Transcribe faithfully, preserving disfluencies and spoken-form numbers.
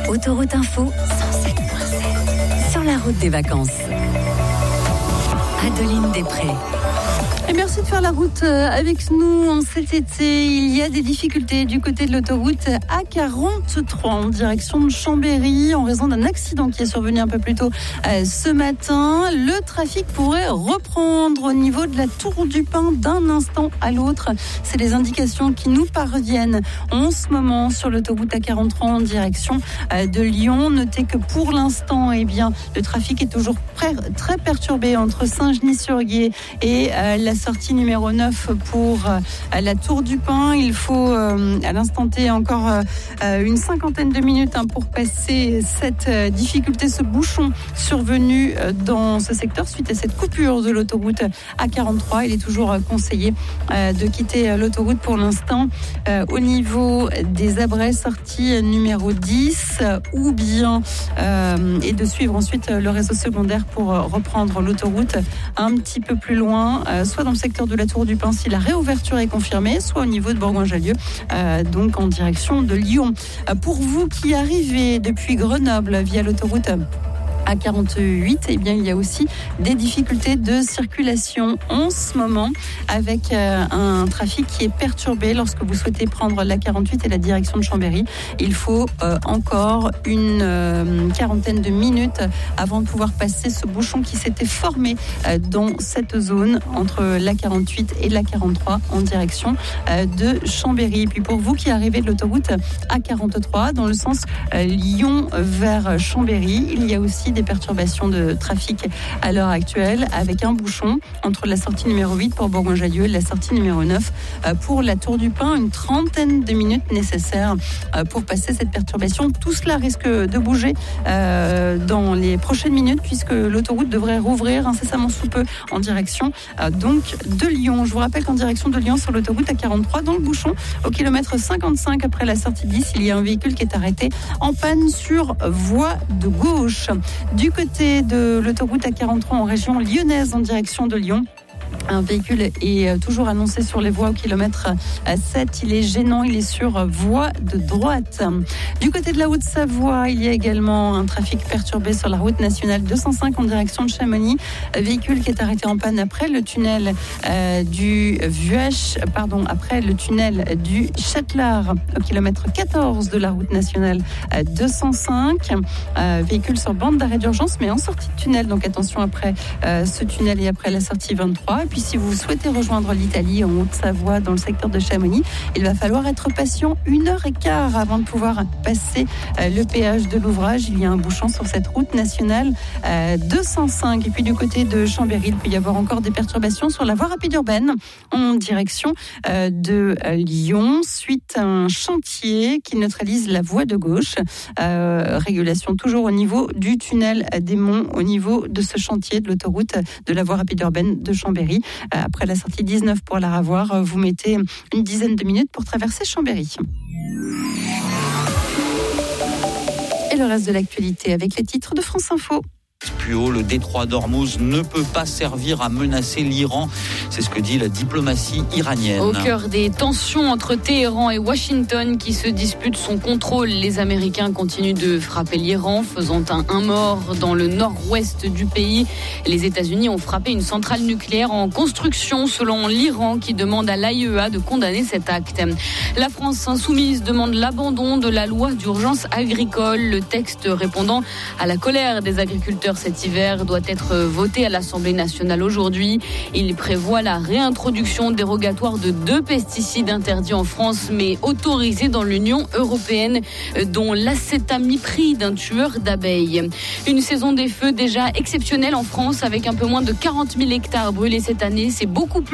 Autoroute Info cent sept virgule sept. Sur la route des vacances. Adeline Després. Et merci de faire la route avec nous en cet été. Il y a des difficultés du côté de l'autoroute A quarante-trois en direction de Chambéry en raison d'un accident qui est survenu un peu plus tôt ce matin. Le trafic pourrait reprendre au niveau de la Tour du Pin d'un instant à l'autre. C'est les indications qui nous parviennent en ce moment sur l'autoroute A quarante-trois en direction de Lyon. Notez que pour l'instant, eh bien, le trafic est toujours très perturbé entre Saint-Genis-sur-Guiers et la sortie numéro neuf pour euh, la Tour du Pin. Il faut euh, à l'instant T encore euh, une cinquantaine de minutes hein, pour passer cette euh, difficulté, ce bouchon survenu euh, dans ce secteur suite à cette coupure de l'autoroute A quarante-trois. Il est toujours euh, conseillé euh, de quitter euh, l'autoroute pour l'instant euh, au niveau des Abrets, sortie numéro dix euh, ou bien euh, et de suivre ensuite euh, le réseau secondaire pour euh, reprendre l'autoroute un petit peu plus loin, euh, soit dans le secteur de la Tour du Pin si la réouverture est confirmée, soit au niveau de Bourgoin-Jallieu, euh, donc en direction de Lyon. Euh, pour vous qui arrivez depuis Grenoble via l'autoroute A quarante-huit, eh bien, il y a aussi des difficultés de circulation en ce moment avec euh, un trafic qui est perturbé lorsque vous souhaitez prendre l'A quarante-huit et la direction de Chambéry. Il faut euh, encore une euh, quarantaine de minutes avant de pouvoir passer ce bouchon qui s'était formé euh, dans cette zone entre l'A quarante-huit et l'A quarante-trois en direction euh, de Chambéry. Et puis pour vous qui arrivez de l'autoroute A quarante-trois dans le sens euh, Lyon vers Chambéry, il y a aussi des perturbations de trafic à l'heure actuelle avec un bouchon entre la sortie numéro huit pour Bourgoin-Jallieu et la sortie numéro neuf pour la Tour du Pin. Une trentaine de minutes nécessaires pour passer cette perturbation. Tout cela risque de bouger dans les prochaines minutes puisque l'autoroute devrait rouvrir incessamment sous peu en direction donc de Lyon. Je vous rappelle qu'en direction de Lyon sur l'autoroute A quarante-trois, dans le bouchon au kilomètre cinquante-cinq après la sortie dix, il y a un véhicule qui est arrêté en panne sur voie de gauche. Du côté de l'autoroute A quarante-trois en région lyonnaise en direction de Lyon, un véhicule est toujours annoncé sur les voies au kilomètre sept. Il est gênant, il est sur voie de droite. Du côté de la Haute-Savoie, il y a également un trafic perturbé sur la route nationale deux cent cinq en direction de Chamonix. Un véhicule qui est arrêté en panne après le tunnel euh, du Vuèche, pardon, après le tunnel du Châtelard au kilomètre quatorze de la route nationale deux cent cinq. Euh, véhicule sur bande d'arrêt d'urgence, mais en sortie de tunnel. Donc attention après euh, ce tunnel et après la sortie vingt-trois. Et puis si vous souhaitez rejoindre l'Italie en Haute-Savoie dans le secteur de Chamonix, il va falloir être patient une heure et quart avant de pouvoir passer euh, le péage de l'ouvrage. Il y a un bouchon sur cette route nationale euh, deux cent cinq. Et puis du côté de Chambéry, il peut y avoir encore des perturbations sur la voie rapide urbaine en direction euh, de euh, Lyon suite à un chantier qui neutralise la voie de gauche. Euh, régulation toujours au niveau du tunnel des Monts, au niveau de ce chantier de l'autoroute de la voie rapide urbaine de Chambéry. Après la sortie dix-neuf pour la Ravoir, vous mettez une dizaine de minutes pour traverser Chambéry. Et le reste de l'actualité avec les titres de France Info. Plus haut, le détroit d'Ormuz ne peut pas servir à menacer l'Iran. C'est ce que dit la diplomatie iranienne. Au cœur des tensions entre Téhéran et Washington qui se disputent son contrôle, les Américains continuent de frapper l'Iran, faisant un, un mort dans le nord-ouest du pays. Les États-Unis ont frappé une centrale nucléaire en construction selon l'Iran qui demande à l'A I E A de condamner cet acte. La France insoumise demande l'abandon de la loi d'urgence agricole. Le texte répondant à la colère des agriculteurs cet hiver doit être voté à l'Assemblée nationale aujourd'hui. Il prévoit la réintroduction dérogatoire de deux pesticides interdits en France mais autorisés dans l'Union européenne, dont l'acétamipride, un tueur d'abeilles. Une saison des feux déjà exceptionnelle en France avec un peu moins de quarante mille hectares brûlés cette année. C'est beaucoup plus